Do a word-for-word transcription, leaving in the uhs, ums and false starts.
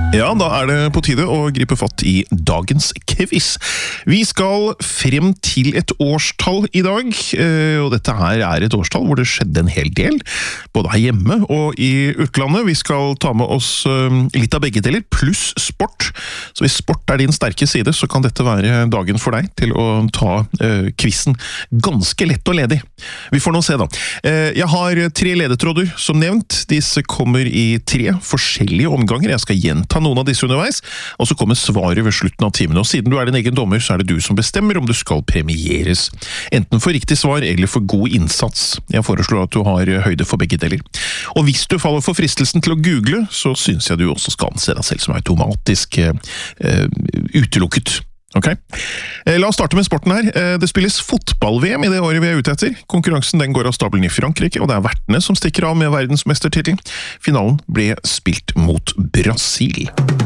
Ja, da er det på tide å gripe fatt i dagens quiz. Vi skal frem til et årstall i dag, og dette her er et årstall hvor det skjedde en hel del, både her hjemme og i utlandet. Vi skal ta med oss litt av begge deler, pluss sport. Så hvis sport er din sterke side, så kan dette være dagen for deg til å ta uh, quizen ganske lett og ledig. Vi får nå se da. Uh, jeg har tre ledetråder som nevnt. Disse kommer i tre forskjellige omganger. Jeg skal gjenta noen av disse underveis, og så kommer svaret ved slutten av timen. Og siden du er din egen dommer, så er det du som bestemmer om du skal premieres. Enten for riktig svar, eller for god innsats. Jeg foreslår at du har høyde for begge deler. Og hvis du faller for fristelsen til å google, så synes jeg du også skal anse deg selv som automatisk uh, utelukket. Ok? La oss starte med sporten her. Det spilles fotball-V M i det året vi er ute etter. Konkurransen den går av stabelen i Frankrike, og det er vertene som stikker av med verdensmestertittel. Finalen ble spilt mot Brasil.